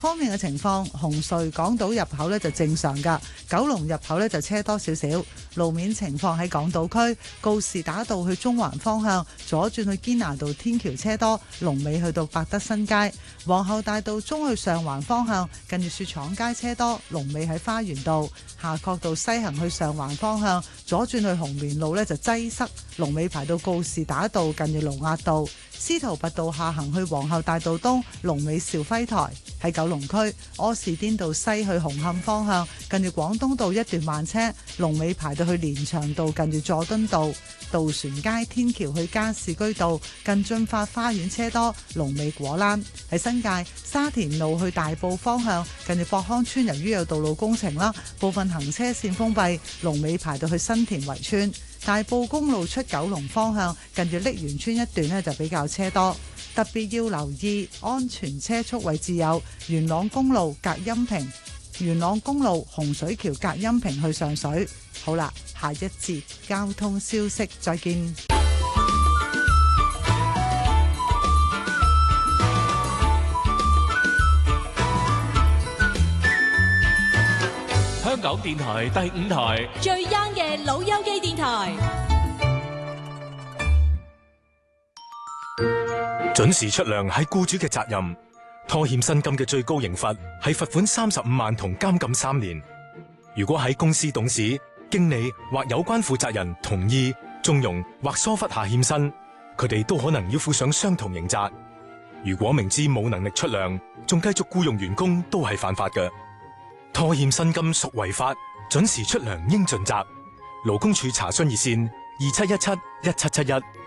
方面嘅情況，紅隧港島入口咧就正常噶，九龍入口咧就車多少少。路面情況喺港島區，告士打道去中環方向左轉去堅拿道天橋車多，龍尾去到百德新街；皇后大道中去上環方向近住雪廠街車多，龍尾喺花園道；夏慤道西行去上環方向左轉去紅棉路咧就擠塞，龍尾排到告士打道近住盧押道；司徒拔道下行去皇后大道東，龍尾兆輝台。喺九龍區柯士甸道西去紅磡方向近住廣東道一段慢車，龍尾排到去連翔道近住佐敦道；渡船街天橋去加士居道近駿發花園車多，龍尾果欄。喺新界沙田路去大埔方向近住博康村，由於有道路工程啦，部分行車線封閉，龍尾排到去新田圍村。大埔公路出九龍方向近住瀝源村一段呢就比較車多，特別要留意安全車速位置有元朗公路隔音屏、元朗公路洪水橋隔音屏去上水。好啦，下一節交通消息再見。 香港電台第5台最 young 嘅老友記電台， 準時出糧係僱主嘅責任，拖欠薪金嘅最高刑罰係罰款35萬同監禁3年。如果喺公司董事、經理或有關負責人同意、縱容或疏忽下欠薪，佢哋都可能要負上相同刑責。如果明知冇能力出糧，仲繼續僱用員工，都係犯法嘅。拖欠薪金屬違法，準時出糧應盡責。勞工處查詢熱線27171771。